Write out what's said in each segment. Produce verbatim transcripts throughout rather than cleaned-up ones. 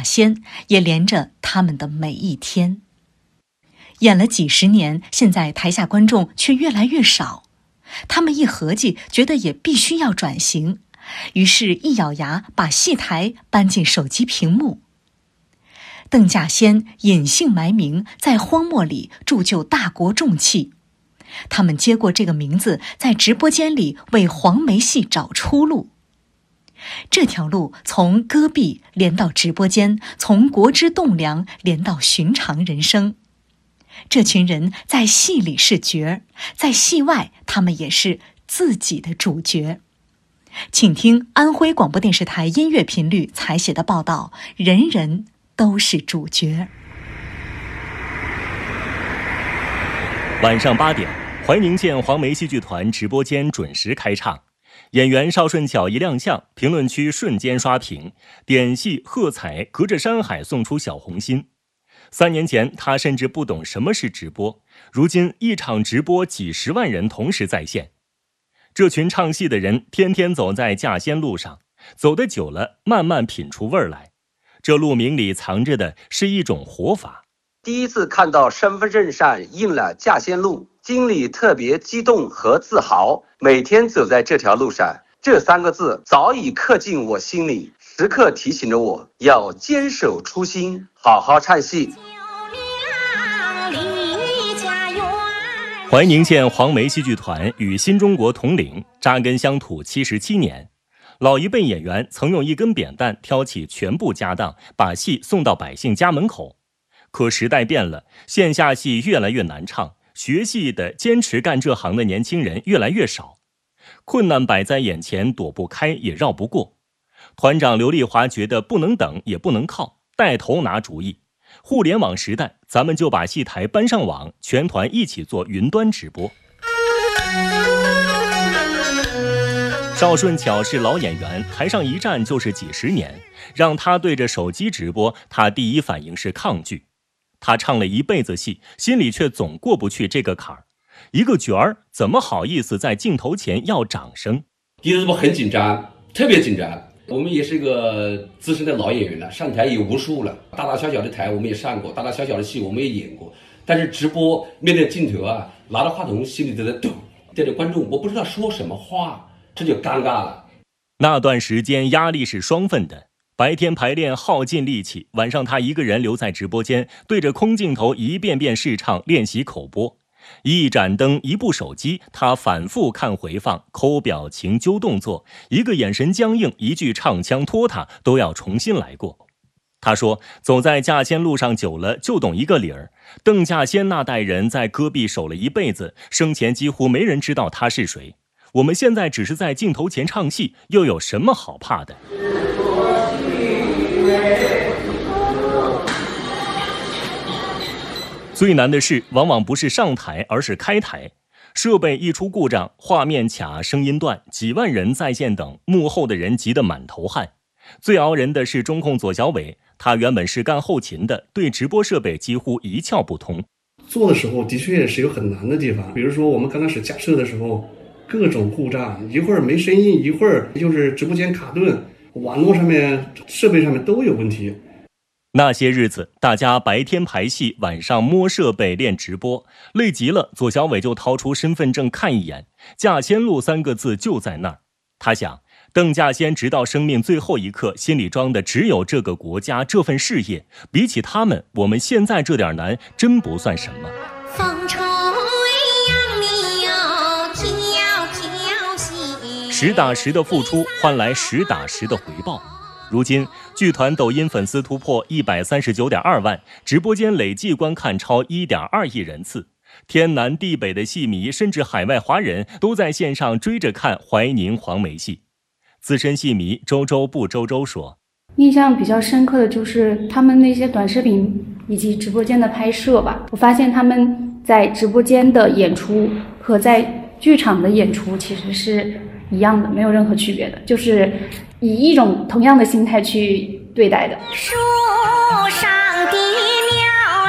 仙，也连着他们的每一天。演了几十年，现在台下观众却越来越少。他们一合计，觉得也必须要转型，于是一咬牙把戏台搬进手机屏幕。邓稼先隐姓埋名，在荒漠里铸就大国重器。他们接过这个名字，在直播间里为黄梅戏找出路。这条路从戈壁连到直播间，从国之栋梁连到寻常人生。这群人在戏里是角儿，在戏外他们也是自己的主角。请听安徽广播电视台音乐频率采写的报道，人人都是主角。 晚上八点，怀宁县黄梅戏剧团直播间准时开唱，演员邵顺巧一亮相，评论区瞬间刷屏，点戏喝彩，隔着山海送出小红心。三年前他甚至不懂什么是直播，如今一场直播几十万人同时在线。这群唱戏的人天天走在稼仙路上，走得久了慢慢品出味儿来。这路名里藏着的是一种活法。 第一次看到身份证上印了稼仙路，心里特别激动和自豪。每天走在这条路上，这三个字早已刻进我心里，时刻提醒着我要坚守初心，好好唱戏。 怀宁县黄梅戏剧团与新中国同龄，扎根乡土七十七年。老一辈演员曾用一根扁担挑起全部家当，把戏送到百姓家门口。可时代变了，线下戏越来越难唱，学戏的坚持干这行的年轻人越来越少。困难摆在眼前，躲不开也绕不过。团长刘丽华觉得不能等也不能靠，带头拿主意。互联网时代，咱们就把戏台搬上网，全团一起做云端直播。邵顺巧是老演员，台上一站就是几十年，让他对着手机直播，他第一反应是抗拒。他唱了一辈子戏，心里却总过不去这个坎儿。一个角儿怎么好意思在镜头前要掌声？ 第一次我很紧张，特别紧张。我们也是个资深的老演员了，上台也无数了，大大小小的台我们也上过，大大小小的戏我们也演过。但是直播面对镜头啊，拿着话筒心里在那抖，对着观众我不知道说什么话，这就尴尬了。 那段时间压力是双份的，白天排练耗尽力气，晚上他一个人留在直播间，对着空镜头一遍遍试唱练习口播。一盏灯，一部手机，他反复看回放，抠表情，揪动作，一个眼神僵硬，一句唱腔拖沓，都要重新来过。他说，走在稼仙路上久了，就懂一个理儿。邓稼先那代人在戈壁守了一辈子，生前几乎没人知道他是谁。我们现在只是在镜头前唱戏，又有什么好怕的？最难的事往往不是上台，而是开台。设备一出故障，画面卡，声音断，几万人在线等，幕后的人急得满头汗。最熬人的是中控左小伟，他原本是干后勤的，对直播设备几乎一窍不通。 做的时候的确是有很难的地方，比如说我们刚开始架设的时候，各种故障，一会儿没声音，一会儿就是直播间卡顿，网络上面设备上面都有问题。 那些日子，大家白天排戏，晚上摸设备练直播，累极了，左小伟就掏出身份证看一眼，稼仙路三个字就在那儿。他想，邓稼先直到生命最后一刻，心里装的只有这个国家，这份事业，比起他们，我们现在这点难真不算什么。 风吹杨柳飘飘兮， 实打实的付出换来实打实的回报。如今剧团抖音粉丝突破一百三十九点二万，直播间累计观看超一点二亿人次。天南地北的戏迷，甚至海外华人都在线上追着看怀宁黄梅戏。资深戏迷周周不周周说， 印象比较深刻的就是他们那些短视频以及直播间的拍摄吧。我发现他们在直播间的演出和在剧场的演出其实是一样的，没有任何区别的，就是以一种同样的心态去对待的。 树上的鸟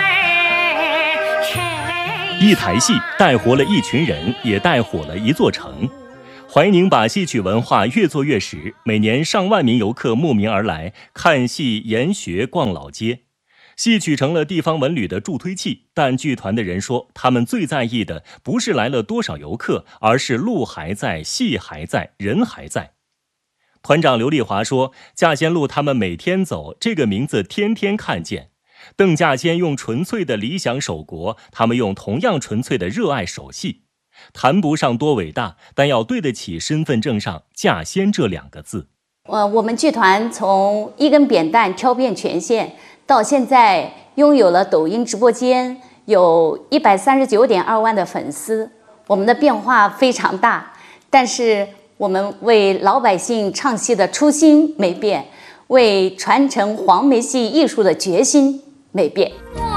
儿一台戏带活了一群人，也带火了一座城。 怀宁把戏曲文化越做越实，每年上万名游客慕名而来，看戏、研学、逛老街。戏曲成了地方文旅的助推器，但剧团的人说，他们最在意的不是来了多少游客，而是路还在，戏还在，人还在。团长刘丽华说，稼先路他们每天走，这个名字天天看见。邓稼先用纯粹的理想守国，他们用同样纯粹的热爱守戏。谈不上多伟大，但要对得起身份证上稼先这两个字。 呃，我们剧团从一根扁担挑遍全县，到现在拥有了抖音直播间，有一百三十九点二万的粉丝。我们的变化非常大，但是我们为老百姓唱戏的初心没变，为传承黄梅戏艺术的决心没变。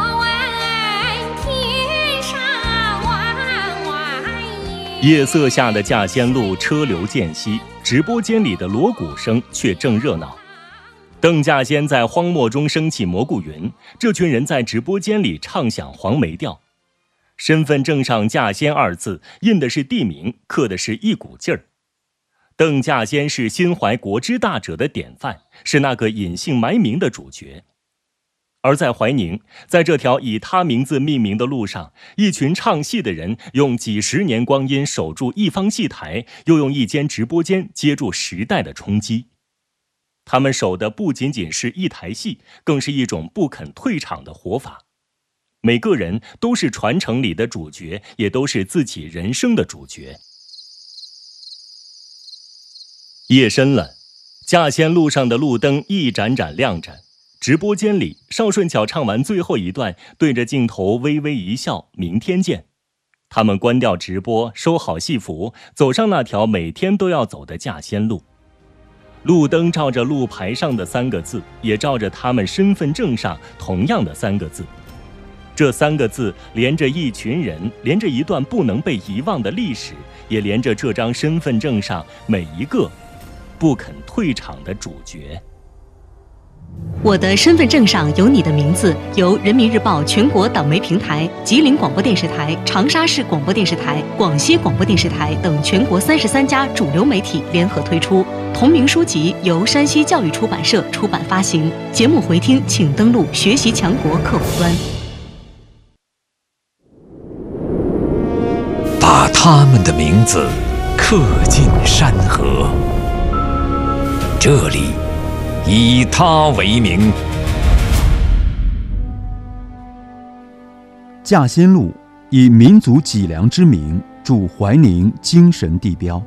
夜色下的稼先路车流渐稀，直播间里的锣鼓声却正热闹。邓稼先在荒漠中升起蘑菇云，这群人在直播间里唱响黄梅调。身份证上稼先二字印的是地名，刻的是一股劲儿。邓稼先是心怀国之大者的典范，是那个隐姓埋名的主角。而在怀宁，在这条以他名字命名的路上，一群唱戏的人用几十年光阴守住一方戏台，又用一间直播间接住时代的冲击。他们守的不仅仅是一台戏，更是一种不肯退场的活法。每个人都是传承里的主角，也都是自己人生的主角。夜深了，稼先路上的路灯一盏盏亮着。直播间里，邵顺巧唱完最后一段，对着镜头微微一笑，明天见。他们关掉直播，收好戏服，走上那条每天都要走的稼先路。路灯照着路牌上的三个字，也照着他们身份证上同样的三个字。这三个字连着一群人，连着一段不能被遗忘的历史，也连着这张身份证上每一个不肯退场的主角。 我的身份证上有你的名字，由人民日报全国党媒平台、吉林广播电视台、长沙市广播电视台、广西广播电视台等全国三十三家主流媒体联合推出。同名书籍由山西教育出版社出版发行。节目回听请登录学习强国客户端。 把他们的名字刻进山河，这里以他为名。 稼先路以民族脊梁之名筑怀宁精神地标。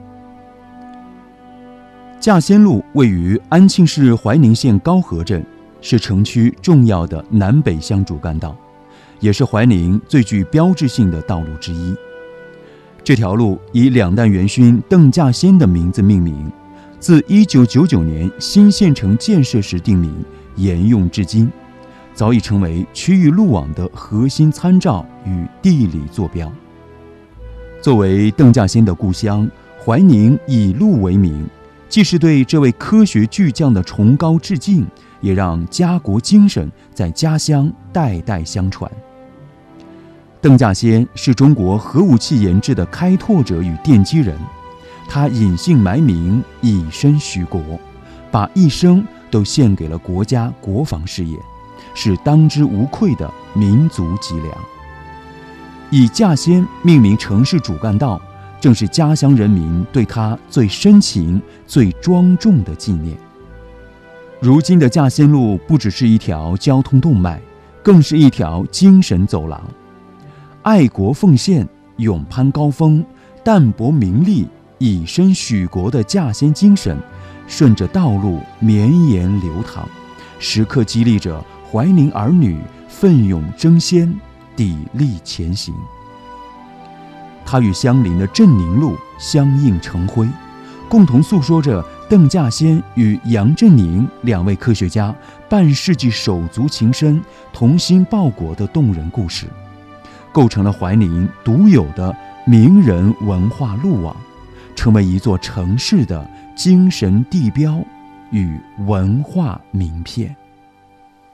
稼先路位于安庆市怀宁县高河镇，是城区重要的南北向主干道，也是怀宁最具标志性的道路之一。这条路以两弹元勋邓稼先的名字命名，自一九九九年新县城建设时定名，沿用至今，早已成为区域路网的核心参照与地理坐标。作为邓稼先的故乡，怀宁以路为名，既是对这位科学巨匠的崇高致敬，也让家国精神在家乡代代相传。邓稼先是中国核武器研制的开拓者与奠基人，他隐姓埋名，以身许国，把一生都献给了国家国防事业，是当之无愧的民族脊梁。以稼先命名城市主干道，正是家乡人民对他最深情、最庄重的纪念。如今的稼先路不只是一条交通动脉，更是一条精神走廊。爱国奉献、勇攀高峰、淡泊名利、以身许国的稼先精神，顺着道路绵延流淌，时刻激励着怀宁儿女奋勇争先、砥砺前行。它与相邻的镇宁路相映成辉，共同诉说着邓稼先与杨振宁两位科学家半世纪手足情深、同心报国的动人故事，构成了怀宁独有的名人文化路网，成为一座城市的精神地标与文化名片。